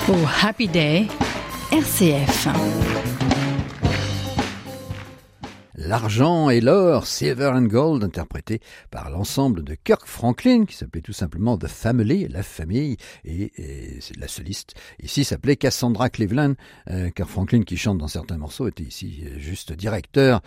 Oh Happy Day, RCF. L'argent et l'or, Silver and Gold, interprété par l'ensemble de Kirk Franklin, qui s'appelait tout simplement The Family, la famille, et la soliste ici s'appelait Cassandra Cleveland. Kirk Franklin, qui chante dans certains morceaux, était ici juste directeur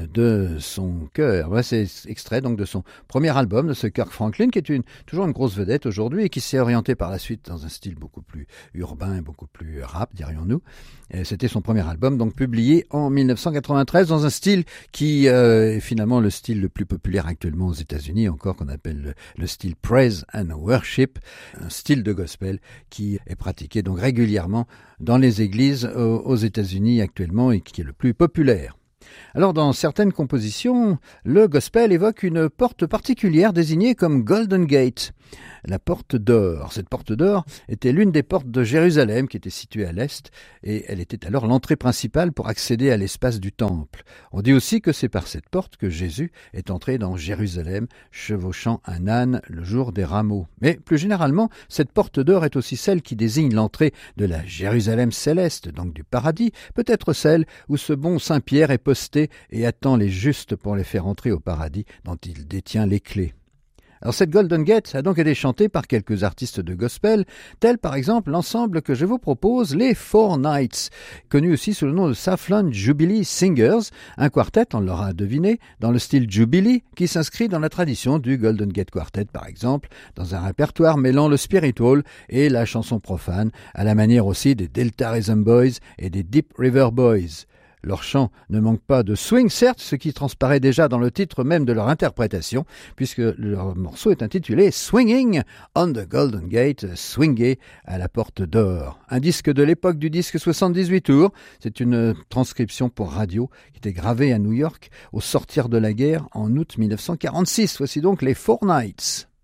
de son chœur. Voilà, c'est extrait donc de son premier album, de ce Kirk Franklin, qui est toujours une grosse vedette aujourd'hui et qui s'est orienté par la suite dans un style beaucoup plus urbain, beaucoup plus rap, dirions-nous. C'était son premier album, donc publié en 1993 dans un style qui est finalement le style le plus populaire actuellement aux États-Unis, encore qu'on appelle le style Praise and Worship, un style de gospel qui est pratiqué donc régulièrement dans les églises aux États-Unis actuellement et qui est le plus populaire. Alors dans certaines compositions, le gospel évoque une porte particulière désignée comme Golden Gate, la porte d'or. Cette porte d'or était l'une des portes de Jérusalem qui était située à l'est et elle était alors l'entrée principale pour accéder à l'espace du temple. On dit aussi que c'est par cette porte que Jésus est entré dans Jérusalem chevauchant un âne le jour des rameaux. Mais plus généralement, cette porte d'or est aussi celle qui désigne l'entrée de la Jérusalem céleste, donc du paradis, peut-être celle où ce bon Saint Pierre est posté et attend les justes pour les faire entrer au paradis dont il détient les clés. Alors cette Golden Gate a donc été chantée par quelques artistes de gospel, tels par exemple l'ensemble que je vous propose, les Four Knights, connu aussi sous le nom de Southland Jubilee Singers, un quartet, on l'aura deviné, dans le style Jubilee, qui s'inscrit dans la tradition du Golden Gate Quartet par exemple, dans un répertoire mêlant le spiritual et la chanson profane, à la manière aussi des Delta Rhythm Boys et des Deep River Boys. Leur chant ne manque pas de swing, certes, ce qui transparaît déjà dans le titre même de leur interprétation, puisque leur morceau est intitulé Swinging on the Golden Gate, swinguer à la porte d'or. Un disque de l'époque du disque 78 tours, c'est une transcription pour radio qui était gravée à New York au sortir de la guerre en août 1946. Voici donc les Four Knights.